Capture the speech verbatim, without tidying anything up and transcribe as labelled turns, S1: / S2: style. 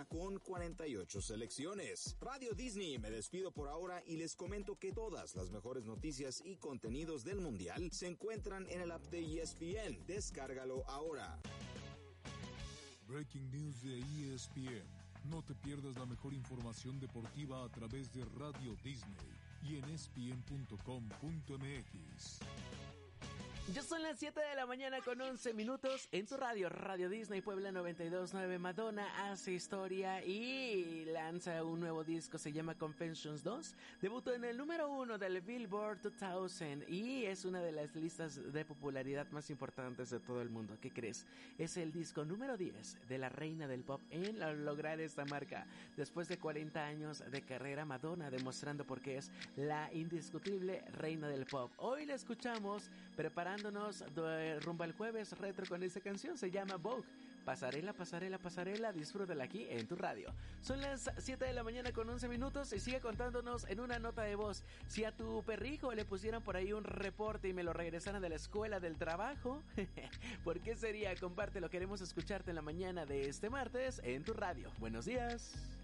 S1: cuenta con cuarenta y ocho selecciones. Radio Disney, me despido por ahora y les comento que todas las mejores noticias y contenidos del Mundial se encuentran en el app de E S P N. Descárgalo ahora.
S2: Breaking News de E S P N. No te pierdas la mejor información deportiva a través de Radio Disney y en E S P N punto com punto M X.
S3: Ya son las siete de la mañana con once minutos en tu radio, Radio Disney Puebla noventa y dos punto nueve. Madonna hace historia y lanza un nuevo disco, se llama Confessions dos. Debutó en el número uno del Billboard dos mil y es una de las listas de popularidad más importantes de todo el mundo. ¿Qué crees? Es el disco número diez de la reina del pop en lograr esta marca. Después de cuarenta años de carrera, Madonna demostrando por qué es la indiscutible reina del pop. Hoy la escuchamos preparando rumbo al jueves retro con esta canción, se llama Vogue. Pasarela, pasarela, pasarela, disfrútala aquí en tu radio. Son las siete de la mañana con once minutos y sigue contándonos en una nota de voz. Si a tu perrijo le pusieran por ahí un reporte y me lo regresaran de la escuela, del trabajo, ¿por qué sería? Compártelo, queremos escucharte en la mañana de este martes en tu radio. Buenos días.